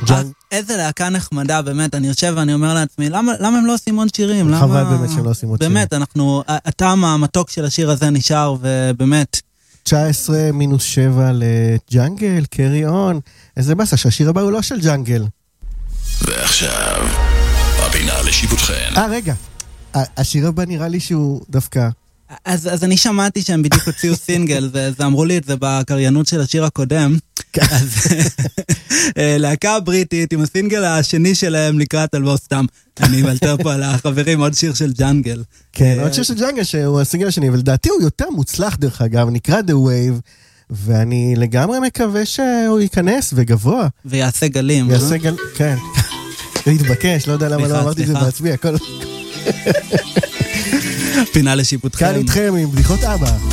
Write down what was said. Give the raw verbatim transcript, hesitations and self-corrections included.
איזה להקה נחמדה, באמת, אני יושב ואני אומר לעצמי, למה הם לא עושים עוד שירים? חבל באמת שהם לא עושים עוד שירים. באמת, אנחנו, הטעם המתוק של השיר הזה נשאר, ובאמת... תשע עשרה מינוס שבע לג'אנגל, קרי און. איזה בסה, שהשיר הבא הוא לא של ג'אנגל. ועכשיו, הפינה לשיפוטכן. אה, רגע. השיר הבא נראה לי שהוא דווקא... אז, אז אני שמעתי שהם בדיוק הוציאו סינגל, וזה אמרו לי את זה בקריינות של השיר הקודם. אז להקה בריטית עם הסינגל השני שלהם לקראת אלבום סתם. אני מלתר פה על החברים, עוד שיר של ג'אנגל. כן, עוד שיר של ג'אנגל שהוא הסינגל השני, ולדעתי הוא יותר מוצלח דרך אגב, נקרא The Wave, ואני לגמרי מקווה שהוא ייכנס וגבוה. ויעשה גלים. ויעשה גלים, כן. הוא יתבקש, לא יודע למה לא אמרתי את זה בעצמי, הכל... פינה לשיפוטכם. כאן איתכם עם בדיחות אבא.